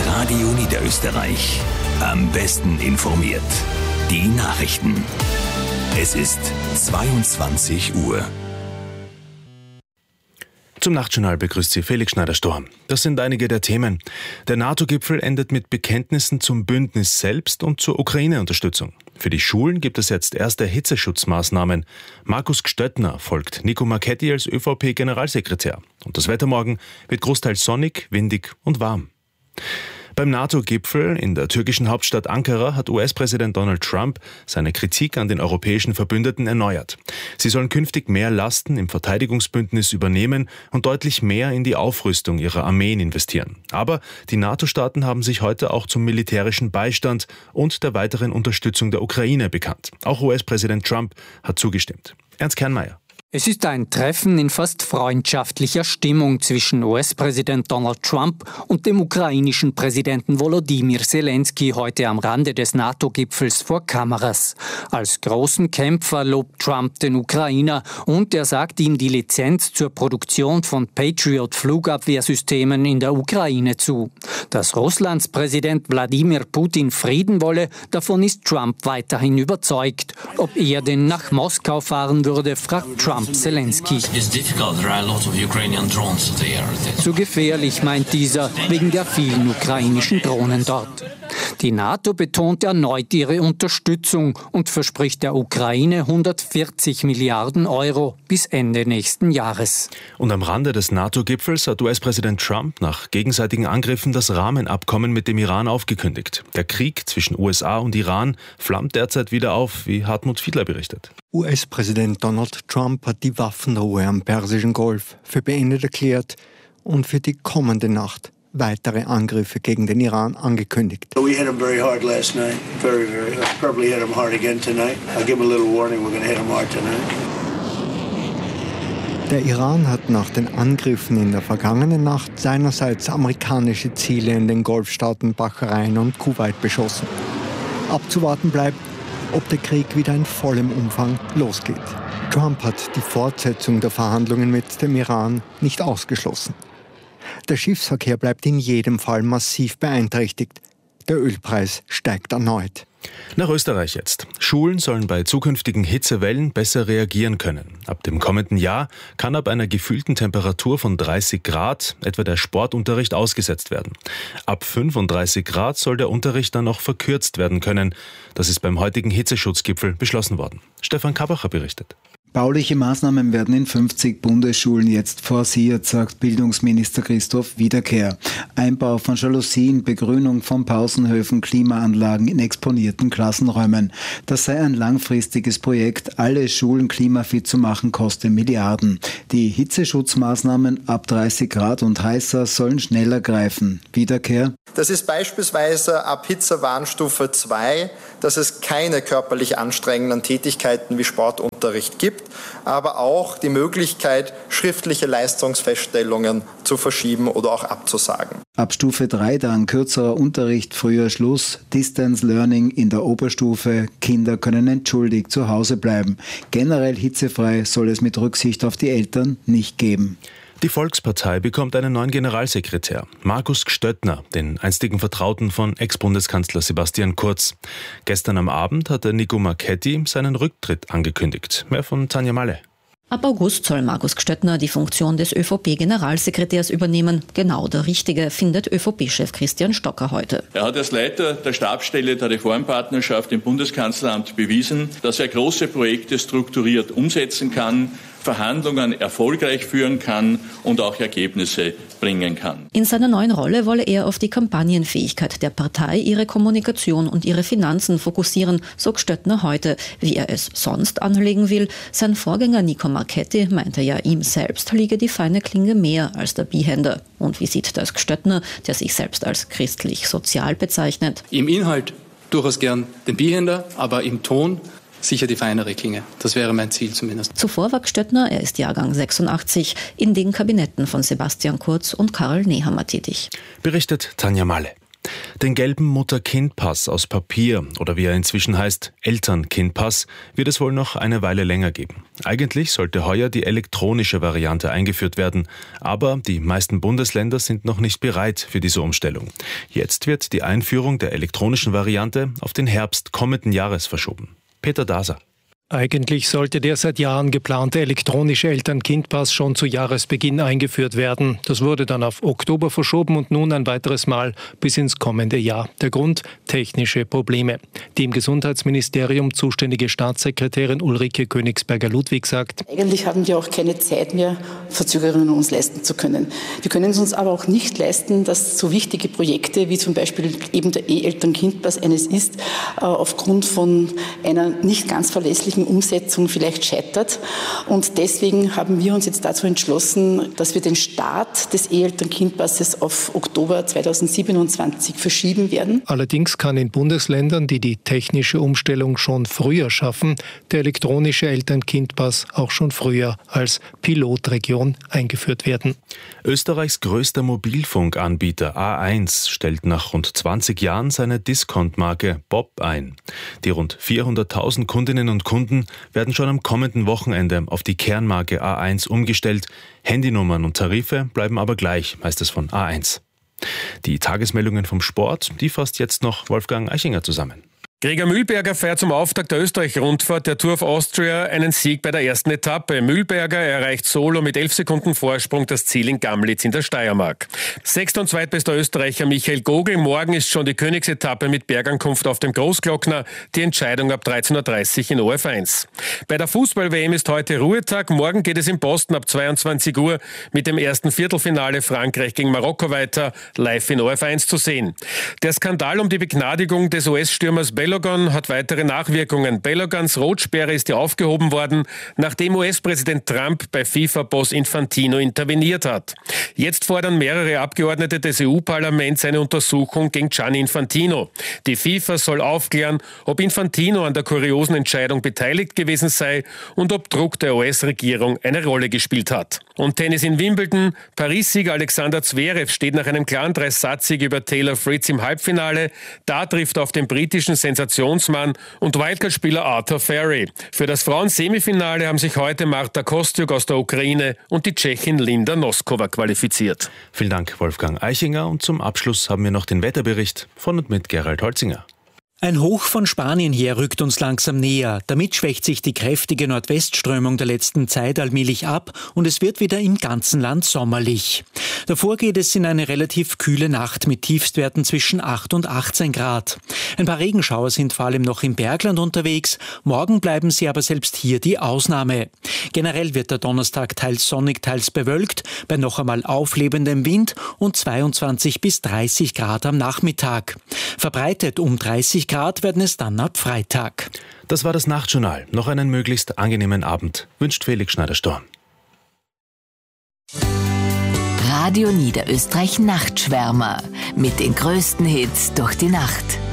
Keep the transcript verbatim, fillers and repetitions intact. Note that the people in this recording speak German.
Radio Niederösterreich. Am besten informiert. Die Nachrichten. Es ist zweiundzwanzig Uhr. Zum Nachtjournal begrüßt Sie Felix Schneider-Storm. Das sind einige der Themen. Der NATO-Gipfel endet mit Bekenntnissen zum Bündnis selbst und zur Ukraine-Unterstützung. Für die Schulen gibt es jetzt erste Hitzeschutzmaßnahmen. Markus Gstöttner folgt Nico Marchetti als ÖVP-Generalsekretär. Und das Wetter morgen wird großteils sonnig, windig und warm. Beim NATO-Gipfel in der türkischen Hauptstadt Ankara hat U S-Präsident Donald Trump seine Kritik an den europäischen Verbündeten erneuert. Sie sollen künftig mehr Lasten im Verteidigungsbündnis übernehmen und deutlich mehr in die Aufrüstung ihrer Armeen investieren. Aber die NATO-Staaten haben sich heute auch zum militärischen Beistand und der weiteren Unterstützung der Ukraine bekannt. Auch U S-Präsident Trump hat zugestimmt. Ernst Kernmeier. Es ist ein Treffen in fast freundschaftlicher Stimmung zwischen U S-Präsident Donald Trump und dem ukrainischen Präsidenten Volodymyr Zelensky heute am Rande des NATO-Gipfels vor Kameras. Als großen Kämpfer lobt Trump den Ukrainer und er sagt ihm die Lizenz zur Produktion von Patriot-Flugabwehrsystemen in der Ukraine zu. Dass Russlands Präsident Wladimir Putin Frieden wolle, davon ist Trump weiterhin überzeugt. Ob er denn nach Moskau fahren würde, fragt Trump Zelensky. Zu gefährlich, meint dieser, wegen der vielen ukrainischen Drohnen dort. Die NATO betont erneut ihre Unterstützung und verspricht der Ukraine hundertvierzig Milliarden Euro bis Ende nächsten Jahres. Und am Rande des NATO-Gipfels hat U S-Präsident Trump nach gegenseitigen Angriffen das Rahmenabkommen mit dem Iran aufgekündigt. Der Krieg zwischen U S A und Iran flammt derzeit wieder auf, wie Hartmut Fiedler berichtet. U S-Präsident Donald Trump hat die Waffenruhe am Persischen Golf für beendet erklärt und für die kommende Nacht weitere Angriffe gegen den Iran angekündigt. We hit him very hard last night. Very, very. I'll probably hit him hard again tonight. I'll give him a little warning. We're going to hit him hard tonight. Der Iran hat nach den Angriffen in der vergangenen Nacht seinerseits amerikanische Ziele in den Golfstaaten Bahrain und Kuwait beschossen. Abzuwarten bleibt, ob der Krieg wieder in vollem Umfang losgeht. Trump hat die Fortsetzung der Verhandlungen mit dem Iran nicht ausgeschlossen. Der Schiffsverkehr bleibt in jedem Fall massiv beeinträchtigt. Der Ölpreis steigt erneut. Nach Österreich jetzt. Schulen sollen bei zukünftigen Hitzewellen besser reagieren können. Ab dem kommenden Jahr kann ab einer gefühlten Temperatur von dreißig Grad etwa der Sportunterricht ausgesetzt werden. Ab fünfunddreißig Grad soll der Unterricht dann noch verkürzt werden können. Das ist beim heutigen Hitzeschutzgipfel beschlossen worden. Stefan Kabacher berichtet. Bauliche Maßnahmen werden in fünfzig Bundesschulen jetzt forciert, sagt Bildungsminister Christoph Wiederkehr. Einbau von Jalousien, Begrünung von Pausenhöfen, Klimaanlagen in exponierten Klassenräumen. Das sei ein langfristiges Projekt. Alle Schulen klimafit zu machen, koste Milliarden. Die Hitzeschutzmaßnahmen ab dreißig Grad und heißer sollen schneller greifen. Wiederkehr. Das ist beispielsweise ab Hitzewarnstufe zwei, dass es keine körperlich anstrengenden Tätigkeiten wie Sportunterricht gibt, aber auch die Möglichkeit, schriftliche Leistungsfeststellungen zu verschieben oder auch abzusagen. Ab Stufe drei dann kürzerer Unterricht, früher Schluss, Distance Learning in der Oberstufe. Kinder können entschuldigt zu Hause bleiben. Generell hitzefrei soll es mit Rücksicht auf die Eltern nicht geben. Die Volkspartei bekommt einen neuen Generalsekretär, Markus Gstöttner, den einstigen Vertrauten von Ex-Bundeskanzler Sebastian Kurz. Gestern am Abend hatte Nico Marchetti seinen Rücktritt angekündigt. Mehr von Tanja Malle. Ab August soll Markus Gstöttner die Funktion des ÖVP-Generalsekretärs übernehmen. Genau der Richtige, findet ÖVP-Chef Christian Stocker heute. Er hat als Leiter der Stabsstelle der Reformpartnerschaft im Bundeskanzleramt bewiesen, dass er große Projekte strukturiert umsetzen kann, Verhandlungen erfolgreich führen kann und auch Ergebnisse bringen kann. In seiner neuen Rolle wolle er auf die Kampagnenfähigkeit der Partei, ihre Kommunikation und ihre Finanzen fokussieren, so Gstöttner heute. Wie er es sonst anlegen will, sein Vorgänger Nico Marchetti meinte ja, ihm selbst liege die feine Klinge mehr als der Bihender. Und wie sieht das Gstöttner, der sich selbst als christlich-sozial bezeichnet? Im Inhalt durchaus gern den Bihender, aber im Ton sicher die feinere Klinge. Das wäre mein Ziel zumindest. Zuvor war Gstöttner, er ist Jahrgang sechsundachtzig, in den Kabinetten von Sebastian Kurz und Karl Nehammer tätig. Berichtet Tanja Malle. Den gelben Mutter-Kind-Pass aus Papier oder wie er inzwischen heißt, Eltern-Kind-Pass, wird es wohl noch eine Weile länger geben. Eigentlich sollte heuer die elektronische Variante eingeführt werden, aber die meisten Bundesländer sind noch nicht bereit für diese Umstellung. Jetzt wird die Einführung der elektronischen Variante auf den Herbst kommenden Jahres verschoben. Peter Daser. Eigentlich sollte der seit Jahren geplante elektronische Eltern-Kind-Pass schon zu Jahresbeginn eingeführt werden. Das wurde dann auf Oktober verschoben und nun ein weiteres Mal bis ins kommende Jahr. Der Grund? Technische Probleme. Die im Gesundheitsministerium zuständige Staatssekretärin Ulrike Königsberger-Ludwig sagt: Eigentlich haben wir auch keine Zeit mehr, Verzögerungen uns leisten zu können. Wir können es uns aber auch nicht leisten, dass so wichtige Projekte wie zum Beispiel eben der E-Eltern-Kind-Pass eines ist, aufgrund von einer nicht ganz verlässlichen Umsetzung vielleicht scheitert. Und deswegen haben wir uns jetzt dazu entschlossen, dass wir den Start des E-Eltern-Kind-Passes auf Oktober zweitausendsiebenundzwanzig verschieben werden. Allerdings kann in Bundesländern, die die technische Umstellung schon früher schaffen, der elektronische Eltern-Kind-Pass auch schon früher als Pilotregion eingeführt werden. Österreichs größter Mobilfunkanbieter A eins stellt nach rund zwanzig Jahren seine Discount-Marke Bob ein. Die rund vierhunderttausend Kundinnen und Kunden werden schon am kommenden Wochenende auf die Kernmarke A eins umgestellt. Handynummern und Tarife bleiben aber gleich, heißt es von A eins. Die Tagesmeldungen vom Sport, die fasst jetzt noch Wolfgang Eichinger zusammen. Gregor Mühlberger feiert zum Auftakt der Österreich-Rundfahrt der Tour of Austria einen Sieg bei der ersten Etappe. Mühlberger erreicht solo mit elf Sekunden Vorsprung das Ziel in Gamlitz in der Steiermark. Sechster und zweitbester Österreicher Michael Gogl. Morgen ist schon die Königsetappe mit Bergankunft auf dem Großglockner. Die Entscheidung ab dreizehn Uhr dreißig in O R F eins. Bei der Fußball-W M ist heute Ruhetag. Morgen geht es in Boston ab zweiundzwanzig Uhr mit dem ersten Viertelfinale Frankreich gegen Marokko weiter, live in O R F eins zu sehen. Der Skandal um die Begnadigung des U S-Stürmers Balogun hat weitere Nachwirkungen. Balogans Rotsperre ist ja aufgehoben worden, nachdem U S-Präsident Trump bei FIFA-Boss Infantino interveniert hat. Jetzt fordern mehrere Abgeordnete des E U-Parlaments eine Untersuchung gegen Gianni Infantino. Die FIFA soll aufklären, ob Infantino an der kuriosen Entscheidung beteiligt gewesen sei und ob Druck der U S-Regierung eine Rolle gespielt hat. Und Tennis in Wimbledon. Paris-Sieger Alexander Zverev steht nach einem klaren Dreisatz-Sieg über Taylor Fritz im Halbfinale. Da trifft auf den britischen Sensationsmann und Wildcard-Spieler Arthur Ferry. Für das Frauen-Semifinale haben sich heute Marta Kostyuk aus der Ukraine und die Tschechin Linda Noskova qualifiziert. Vielen Dank, Wolfgang Eichinger. Und zum Abschluss haben wir noch den Wetterbericht von und mit Gerald Holzinger. Ein Hoch von Spanien her rückt uns langsam näher. Damit schwächt sich die kräftige Nordwestströmung der letzten Zeit allmählich ab und es wird wieder im ganzen Land sommerlich. Davor geht es in eine relativ kühle Nacht mit Tiefstwerten zwischen acht und achtzehn Grad. Ein paar Regenschauer sind vor allem noch im Bergland unterwegs. Morgen bleiben sie aber selbst hier die Ausnahme. Generell wird der Donnerstag teils sonnig, teils bewölkt, bei noch einmal auflebendem Wind und zweiundzwanzig bis dreißig Grad am Nachmittag. Verbreitet um dreißig Grad werden es dann ab Freitag. Das war das Nachtjournal. Noch einen möglichst angenehmen Abend wünscht Felix Schneider-Storm. Radio Niederösterreich Nachtschwärmer mit den größten Hits durch die Nacht.